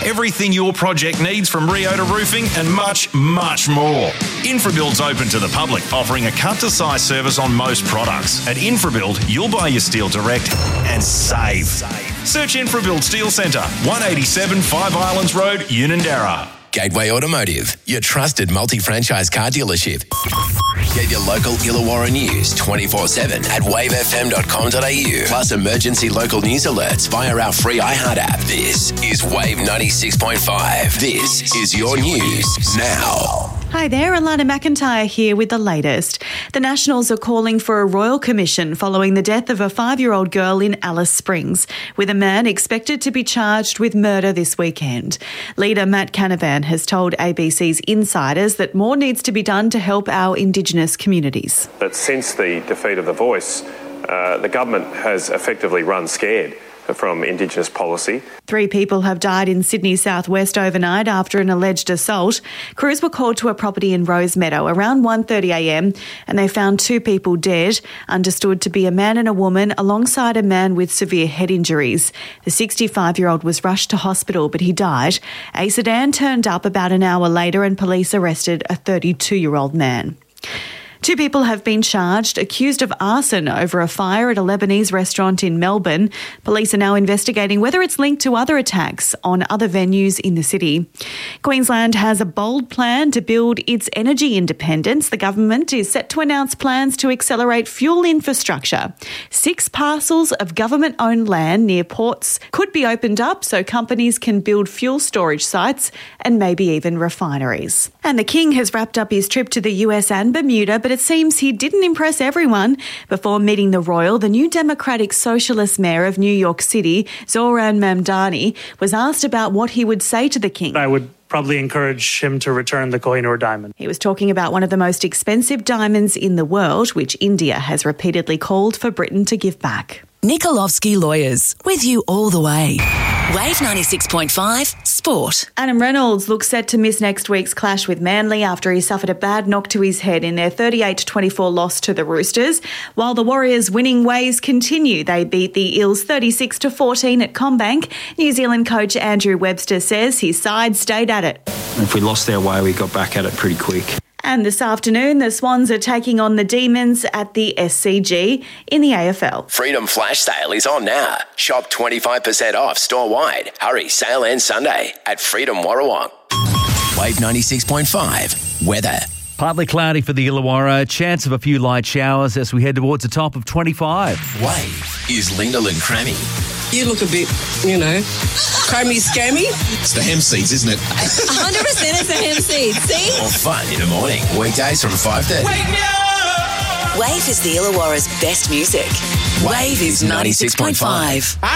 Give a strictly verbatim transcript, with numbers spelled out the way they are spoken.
everything your project needs from Rio to roofing and much, much more. InfraBuild's open to the public, offering a cut-to-size service on most products. At InfraBuild, you'll buy your steel direct and save. Search InfraBuild Steel Centre, one eighty-seven Five Islands Road, Unanderra. Gateway Automotive, your trusted multi-franchise car dealership. Get your local Illawarra news twenty-four seven at wave f m dot com dot a u. Plus emergency local news alerts via our free iHeart app. This is Wave ninety-six point five. This is your news now. Hi there, Alana McIntyre here with the latest. The Nationals are calling for a royal commission following the death of a five-year-old girl in Alice Springs, with a man expected to be charged with murder this weekend. Leader Matt Canavan has told A B C's Insiders that more needs to be done to help our Indigenous communities. But since the defeat of The Voice, uh, the government has effectively run scared from Indigenous policy. Three people have died in Sydney southwest overnight after an alleged assault. Crews were called to a property in Rosemeadow around one thirty a m and they found two people dead, understood to be a man and a woman, alongside a man with severe head injuries. The sixty-five-year-old was rushed to hospital, but he died. A sedan turned up about an hour later and police arrested a thirty-two-year-old man. Two people have been charged, accused of arson over a fire at a Lebanese restaurant in Melbourne. Police are now investigating whether it's linked to other attacks on other venues in the city. Queensland has a bold plan to build its energy independence. The government is set to announce plans to accelerate fuel infrastructure. Six parcels of government-owned land near ports could be opened up so companies can build fuel storage sites and maybe even refineries. And the King has wrapped up his trip to the U S and Bermuda, but it seems he didn't impress everyone. Before meeting the royal, the new Democratic Socialist Mayor of New York City, Zoran Mamdani, was asked about what he would say to the King. I would probably encourage him to return the Kohinoor diamond. He was talking about one of the most expensive diamonds in the world, which India has repeatedly called for Britain to give back. Nikolovsky Lawyers, with you all the way. Wave ninety-six point five Sport. Adam Reynolds looks set to miss next week's clash with Manly after he suffered a bad knock to his head in their thirty-eight to twenty-four loss to the Roosters. While the Warriors' winning ways continue, they beat the Eels thirty-six to fourteen at CommBank. New Zealand coach Andrew Webster says his side stayed at it. If we lost our way, we got back at it pretty quick. And this afternoon, the Swans are taking on the Demons at the S C G in the A F L. Freedom Flash Sale is on now. Shop twenty-five percent off store-wide. Hurry, sale ends Sunday at Freedom Warrawong. Wave ninety-six point five. Weather. Partly cloudy for the Illawarra. Chance of a few light showers as we head towards a top of twenty-five. Wave is Linda and Crammy. You look a bit, you know, crammy scammy. It's the hemp seeds, isn't it? one hundred percent it's the hemp seeds, see? Or fun in the morning. Weekdays from five thirty. Wave is the Illawarra's best music. Wave is ninety-six point five.